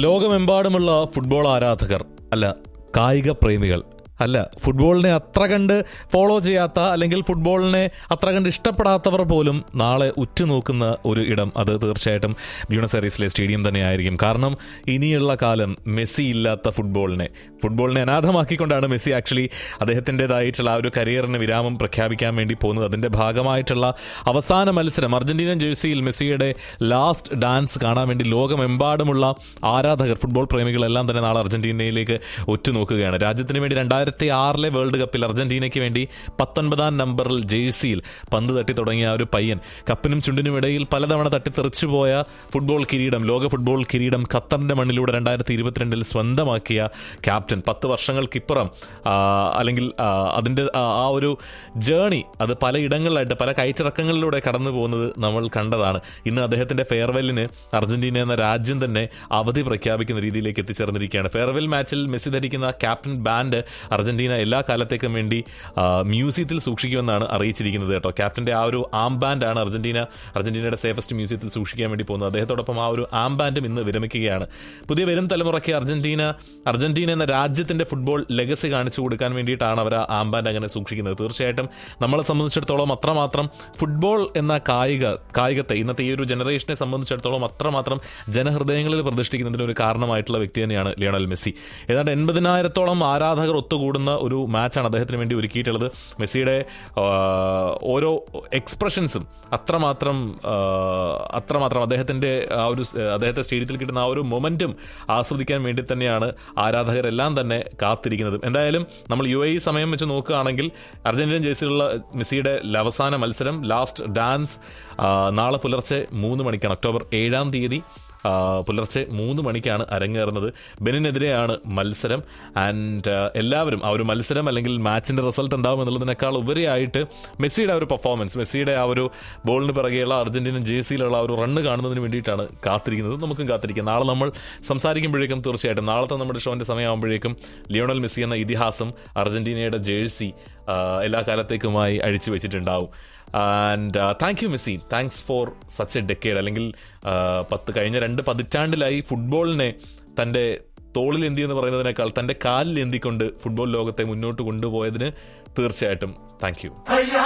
ലോകമെമ്പാടുമുള്ള ഫുട്ബോൾ ആരാധകർ, അല്ല കായിക പ്രേമികൾ, അല്ല ഫുട്ബോളിനെ അത്ര കണ്ട് ഫോളോ ചെയ്യാത്ത അല്ലെങ്കിൽ ഫുട്ബോളിനെ അത്ര കണ്ട് ഇഷ്ടപ്പെടാത്തവർ പോലും നാളെ ഉറ്റുനോക്കുന്ന ഒരു ഇടം അത് തീർച്ചയായിട്ടും ബ്യൂണസ് എയറീസിലെ സ്റ്റേഡിയം തന്നെയായിരിക്കും. കാരണം ഇനിയുള്ള കാലം മെസ്സി ഇല്ലാത്ത ഫുട്ബോളിനെ അനാഥമാക്കിക്കൊണ്ടാണ് മെസ്സി ആക്ച്വലി അദ്ദേഹത്തിൻ്റെതായിട്ടുള്ള ആ ഒരു കരിയറിന് വിരാമം പ്രഖ്യാപിക്കാൻ വേണ്ടി പോകുന്നത്. അതിൻ്റെ ഭാഗമായിട്ടുള്ള അവസാന മത്സരം അർജന്റീനൻ ജേഴ്സിയിൽ മെസ്സിയുടെ ലാസ്റ്റ് ഡാൻസ് കാണാൻ വേണ്ടി ലോകമെമ്പാടുമുള്ള ആരാധകർ, ഫുട്ബോൾ പ്രേമികളെല്ലാം തന്നെ നാളെ അർജന്റീനയിലേക്ക് ഒറ്റുനോക്കുകയാണ്. രാജ്യത്തിന് വേണ്ടി 2006 വേൾഡ് കപ്പിൽ അർജന്റീനയ്ക്ക് വേണ്ടി 19 നമ്പറിൽ ജേഴ്സിയിൽ പന്ത് തട്ടി തുടങ്ങിയ ആ ഒരു പയ്യൻ, കപ്പിനും ചുണ്ടിനും ഇടയിൽ പലതവണ തട്ടിത്തെറിച്ചു പോയ ലോക ഫുട്ബോൾ കിരീടം ഖത്തറിന്റെ മണ്ണിലൂടെ 2022 സ്വന്തമാക്കിയ ക്യാപ്റ്റൻ, 10 വർഷങ്ങൾക്കിപ്പുറം അല്ലെങ്കിൽ അതിൻ്റെ ആ ഒരു ജേണി അത് പലയിടങ്ങളിലായിട്ട് പല കയറ്റിറക്കങ്ങളിലൂടെ കടന്നു പോകുന്നത് നമ്മൾ കണ്ടതാണ്. ഇന്ന് അദ്ദേഹത്തിന്റെ ഫെയർവെല്ലിന് അർജന്റീന എന്ന രാജ്യം തന്നെ അവധി പ്രഖ്യാപിക്കുന്ന രീതിയിലേക്ക് എത്തിച്ചേർന്നിരിക്കുകയാണ്. ഫെയർവെൽ മാച്ചിൽ മെസ്സി ധരിക്കുന്ന ക്യാപ്റ്റൻ ബാൻഡ് അർജന്റീന എല്ലാ കാലത്തേക്കും വേണ്ടി മ്യൂസിയത്തിൽ സൂക്ഷിക്കുമെന്നാണ് അറിയിച്ചിരിക്കുന്നത് കേട്ടോ. ക്യാപ്റ്റന്റെ ആ ഒരു ആം ബാൻഡാണ് അർജന്റീനയുടെ സേഫസ്റ്റ് മ്യൂസിയത്തിൽ സൂക്ഷിക്കാൻ വേണ്ടി പോകുന്നത്. അദ്ദേഹത്തോടൊപ്പം ആ ഒരു ആം ബാൻഡും ഇന്ന് വിരമിക്കുകയാണ്. പുതിയ വരും തലമുറയ്ക്ക് അർജന്റീന എന്ന രാജ്യത്തിന്റെ ഫുട്ബോൾ ലെഗസി കാണിച്ചു കൊടുക്കാൻ വേണ്ടിയിട്ടാണ് അവർ ആ ആം ബാൻഡ് അങ്ങനെ സൂക്ഷിക്കുന്നത്. തീർച്ചയായിട്ടും നമ്മളെ സംബന്ധിച്ചിടത്തോളം അത്രമാത്രം ഫുട്ബോൾ എന്ന കായികത്തെ ഇന്നത്തെ ഈ ഒരു ജനറേഷനെ സംബന്ധിച്ചിടത്തോളം അത്രമാത്രം ജനഹൃദയങ്ങളിൽ പ്രതിഷ്ഠിക്കുന്നതിന് ഒരു കാരണമായിട്ടുള്ള വ്യക്തി തന്നെയാണ് ലിയോണൽ മെസ്സി. ഏതാണ്ട് 80,000-ഓളം ആരാധകർ ഒത്തുകൂടുന്ന ഒരു മാച്ചാണ് അദ്ദേഹത്തിന് വേണ്ടി ഒരുക്കിയിട്ടുള്ളത്. മെസ്സിയുടെ ഓരോ എക്സ്പ്രഷൻസും അത്രമാത്രം അദ്ദേഹത്തെ സ്റ്റേഡിയത്തിൽ കിട്ടുന്ന ആ ഒരു മൊമെന്റും ആസ്വദിക്കാൻ വേണ്ടി തന്നെയാണ് ആരാധകരെല്ലാം തന്നെ കാത്തിരിക്കുന്നത്. എന്തായാലും നമ്മൾ UAE സമയം വെച്ച് നോക്കുകയാണെങ്കിൽ അർജന്റീനൻ ജേഴ്സിയിലുള്ള മെസ്സിയുടെ അവസാന മത്സരം ലാസ്റ്റ് ഡാൻസ് നാളെ പുലർച്ചെ 3 മണിക്കാണ്. ഒക്ടോബർ 7-ാം തീയതി പുലർച്ചെ 3 മണിക്കാണ് അരങ്ങേറുന്നത്. ബെനിനെതിരെയാണ് മത്സരം. ആൻഡ് എല്ലാവരും ആ ഒരു മത്സരം അല്ലെങ്കിൽ മാച്ചിന്റെ റിസൾട്ട് എന്താവും എന്നുള്ളതിനേക്കാൾ ഉപരിയായിട്ട് മെസ്സിയുടെ ആ ഒരു പെർഫോമൻസ്, മെസ്സിയുടെ ആ ഒരു ബോളിന് പിറകെയുള്ള അർജന്റീനൻ ജേഴ്സിയിലുള്ള ആ ഒരു റണ്ണ് കാണുന്നതിന് വേണ്ടിയിട്ടാണ് കാത്തിരിക്കുന്നത്. നമുക്കും കാത്തിരിക്കാം. നാളെ നമ്മൾ സംസാരിക്കുമ്പോഴേക്കും തീർച്ചയായിട്ടും നാളത്തെ നമ്മുടെ ഷോന്റെ സമയമാകുമ്പോഴേക്കും ലിയോണൽ മെസ്സി എന്ന ഇതിഹാസം അർജന്റീനയുടെ ജേഴ്സി എല്ലാ കാലത്തേക്കുമായി അഴിച്ചു വെച്ചിട്ടുണ്ടാവും. And thank you Messi, thanks for such A decade. അല്ലെങ്കിൽ കഴിഞ്ഞ 2 പതിറ്റാണ്ടിലായി ഫുട്ബോളിനെ തൻ്റെ തോളിലെന്തി എന്ന് പറയുന്നതിനേക്കാൾ തൻ്റെ കാലിലെന്തിക്കൊണ്ട് ഫുട്ബോൾ ലോകത്തെ മുന്നോട്ട് കൊണ്ടുപോയതിന് തീർച്ചയായിട്ടും താങ്ക് യു.